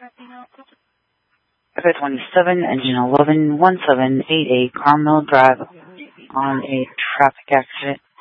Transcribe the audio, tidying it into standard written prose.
FA27, engine 111788, Carmel Drive on a traffic accident.